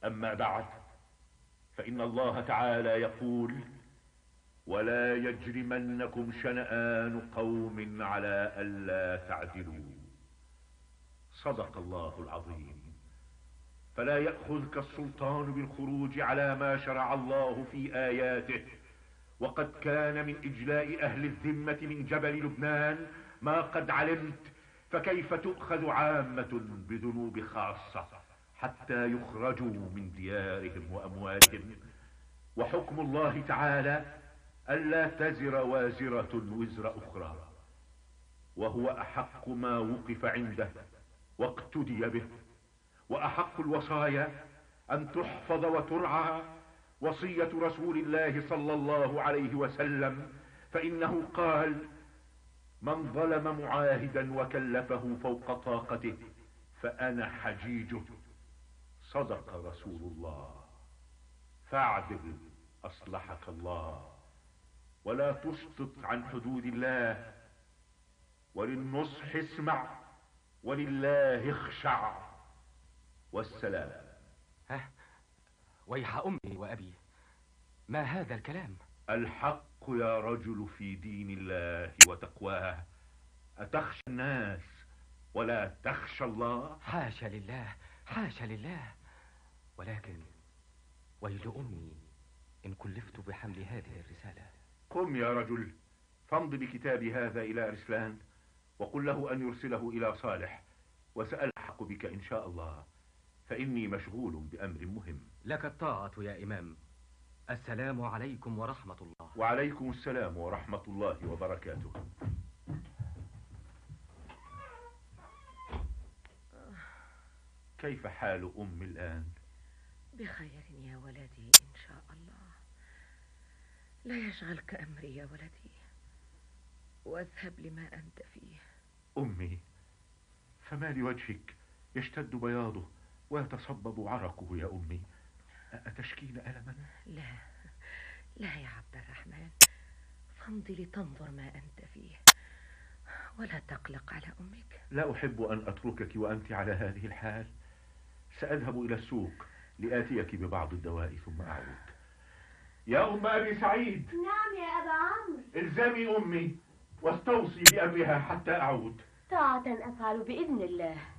أما بعد، فإن الله تعالى يقول: ولا يجرمنكم شنآن قوم على ألا تعدلوا. صدق الله العظيم. فلا يأخذك السلطان بالخروج على ما شرع الله في آياته، وقد كان من إجلاء أهل الذمة من جبل لبنان ما قد علمت، فكيف تؤخذ عامة بذنوب خاصة حتى يخرجوا من ديارهم وأموالهم؟ وحكم الله تعالى ألا تزر وازرة وزر أخرى، وهو أحق ما وقف عنده واقتدي به. وأحق الوصايا أن تحفظ وترعى وصية رسول الله صلى الله عليه وسلم، فإنه قال: من ظلم معاهدا وكلفه فوق طاقته فأنا حجيجه. صدق رسول الله. فاعدل أصلحك الله، ولا تسقط عن حدود الله. وللنصح اسمع، ولله اخشع. والسلام. ويح أمي وأبي، ما هذا الكلام؟ الحق يا رجل في دين الله وتقواه. أتخشى الناس ولا تخشى الله؟ حاشا لله، حاشا لله. ولكن ويل أمي إن كلفت بحمل هذه الرسالة. قم يا رجل، فامض بكتابي هذا إلى أرسلان، وقل له أن يرسله إلى صالح، وسألحق بك إن شاء الله، فإني مشغول بأمر مهم. لك الطاعة يا إمام. السلام عليكم ورحمة الله. وعليكم السلام ورحمة الله وبركاته. كيف حال أمي الآن؟ بخير يا ولدي إن شاء الله. لا يشغلك أمري يا ولدي، واذهب لما أنت فيه. أمي، فما لوجهك يشتد بياضه ويتصبب عرقه يا أمي؟ أتشكين ألما؟ لا لا يا عبد الرحمن، فامضي لتنظر ما أنت فيه، ولا تقلق على أمك. لا أحب أن أتركك وأنت على هذه الحال. سأذهب إلى السوق لآتيك ببعض الدواء ثم أعود. يا أم أبي سعيد. نعم يا أبا عمرو. الزمي أمي واستوصي بأمرها حتى أعود. طاعة أفعل بإذن الله.